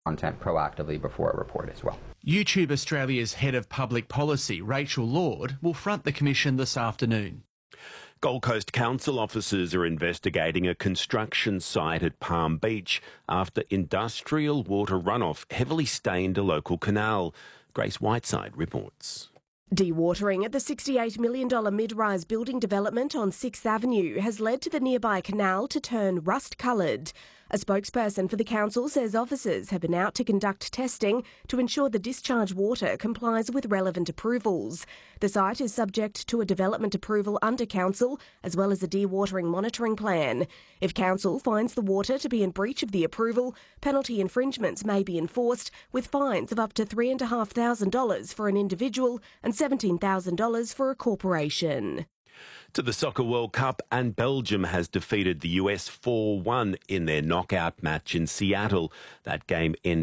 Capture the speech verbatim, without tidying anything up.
content proactively before a report as well. YouTube Australia's Head of Public Policy, Rachel Lord, will front the Commission this afternoon. Gold Coast Council officers are investigating a construction site at Palm Beach after industrial water runoff heavily stained a local canal. Grace Whiteside reports. Dewatering at the sixty-eight million dollars mid-rise building development on sixth Avenue has led to the nearby canal to turn rust-coloured. A spokesperson for the council says officers have been out to conduct testing to ensure the discharge water complies with relevant approvals. The site is subject to a development approval under council, as well as a dewatering monitoring plan. If council finds the water to be in breach of the approval, penalty infringements may be enforced, with fines of up to three thousand five hundred dollars for an individual and seventeen thousand dollars for a corporation. To the Soccer World Cup, and Belgium has defeated the U S four one in their knockout match in Seattle. That game ended